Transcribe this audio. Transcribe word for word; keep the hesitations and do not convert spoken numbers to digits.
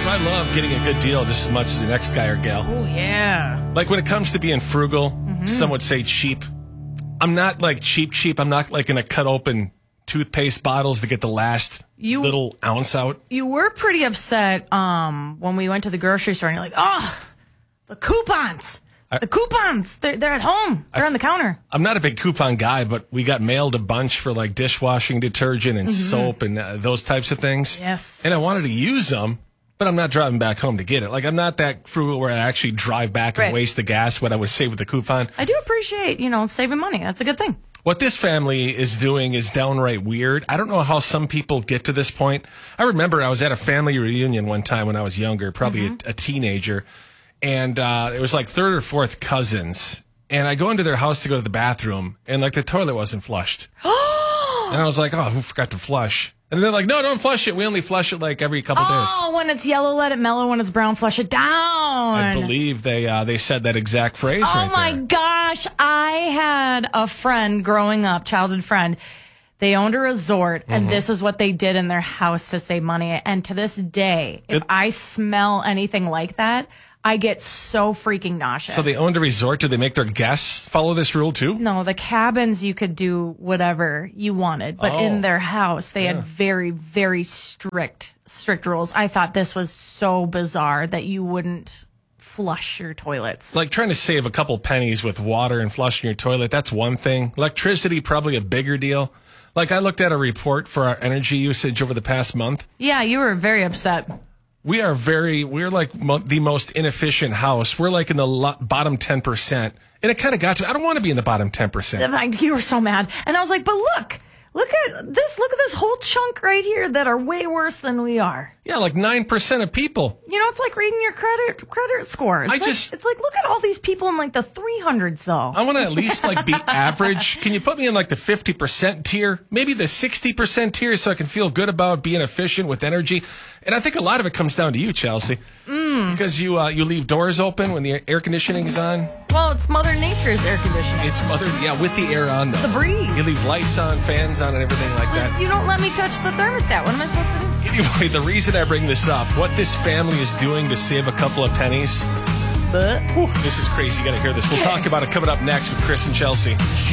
So I love getting a good deal just as much as the next guy or gal. Oh, yeah. Like when it comes to being frugal, Mm-hmm. some would say cheap. I'm not like cheap, cheap. I'm not like going to cut open toothpaste bottles to get the last You- little ounce out. You were pretty upset um, when we went to the grocery store, and you're like, oh, the coupons. I- the coupons. They're, they're at home. They're I- on the counter. I'm not a big coupon guy, but we got mailed a bunch for like dishwashing detergent and soap and uh, those types of things. Yes. And I wanted to use them, but I'm not driving back home to get it. Like, I'm not that frugal where I actually drive back and Right. waste the gas what I would save with the coupon. I do appreciate, you know, saving money. That's a good thing. What this family is doing is downright weird. I don't know how some people get to this point. I remember I was at a family reunion one time when I was younger, probably a, a teenager, and uh, it was like third or fourth cousins. And I go into their house to go to the bathroom, and like the toilet wasn't flushed. And I was like, oh, who forgot to flush? And they're like, no, don't flush it. We only flush it like every couple days. Oh, when it's yellow, let it mellow. When it's brown, flush it down. I believe they uh, they said that exact phrase Oh right my there. gosh. I had a friend growing up, childhood friend. They owned a resort, Mm-hmm. and this is what they did in their house to save money. And to this day, if It- I smell anything like that, I get so freaking nauseous. So they owned a resort. Did they make their guests follow this rule too? No, the cabins you could do whatever you wanted, but Oh. in their house they Yeah. had very, very strict, strict rules. I thought this was so bizarre that you wouldn't flush your toilets. Like trying to save a couple pennies with water and flushing your toilet, that's one thing. Electricity, probably a bigger deal. Like I looked at a report for our energy usage over the past month. Yeah, you were very upset. We are very, we're like mo- the most inefficient house. We're like in the lo- bottom ten percent. And it kind of got to, I don't want to be in the bottom ten percent. Like, you were so mad. And I was like, but look, look at this, look at this whole chunk right here that are way worse than we are. Yeah, like nine percent of people. You know, it's like reading your credit credit score. It's I like, just- it's like, look at all these people in like the three hundreds though. I want to at least like be average. Can you put me in like the fifty percent tier? Maybe the sixty percent tier so I can feel good about being efficient with energy. And I think a lot of it comes down to you, Chelsea. Mm. Because you uh, you leave doors open when the air conditioning is on. Well, it's Mother Nature's air conditioning. It's mother, yeah, with the air on though. The breeze. You leave lights on, fans on, and everything like that. You don't let me touch the thermostat. What am I supposed to do? Anyway, the reason I bring this up, what this family is doing to save a couple of pennies, But whew, this is crazy. You got to hear this. We'll talk about it coming up next with Chris and Chelsea.